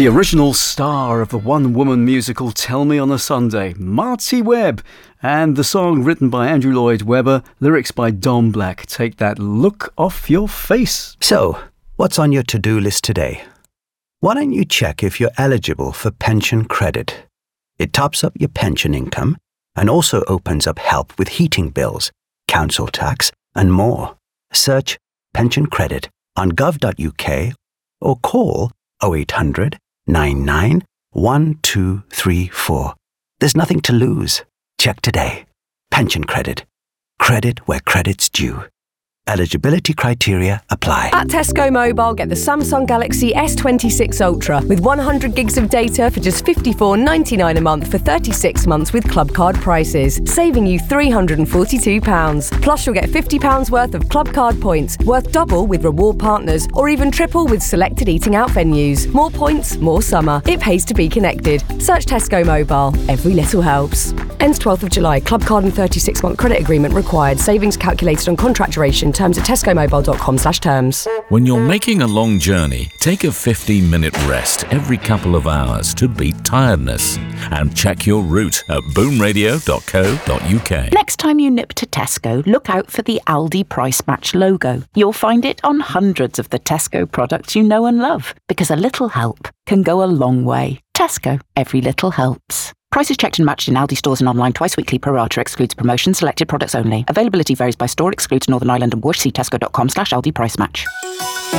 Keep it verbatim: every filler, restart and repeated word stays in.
The original star of the one-woman musical Tell Me on a Sunday, Marty Webb, and the song written by Andrew Lloyd Webber, lyrics by Don Black, Take That Look Off Your Face. So, what's on your to-do list today? Why don't you check if you're eligible for pension credit? It tops up your pension income and also opens up help with heating bills, council tax, and more. Search pension credit on gov dot u k or call oh eight hundred, nine nine, one two three four. There's nothing to lose. Check today. Pension credit. Credit where credit's due. Eligibility criteria apply. At Tesco Mobile, get the Samsung Galaxy S twenty-six Ultra with one hundred gigs of data for just fifty-four ninety-nine a month for thirty-six months with Club Card prices, saving you three hundred forty-two pounds. Plus, you'll get fifty pounds worth of Club Card points, worth double with reward partners, or even triple with selected eating out venues. More points, more summer. It pays to be connected. Search Tesco Mobile. Every little helps. Ends twelfth of July. Club Card and thirty-six month credit agreement required. Savings calculated on contract duration. Terms at tesco mobile dot com slash terms. When you're making a long journey, take a fifteen minute rest every couple of hours to beat tiredness. And check your route at boom radio dot co dot u k. Next time you nip to Tesco, look out for the Aldi Price Match logo. You'll find it on hundreds of the Tesco products you know and love, because a little help can go a long way. Tesco, every little helps. Prices checked and matched in Aldi stores and online twice weekly. Pro rata excludes promotions, selected products only. Availability varies by store, excludes Northern Ireland and Worcester. See tesco dot com slash Aldi Price Match.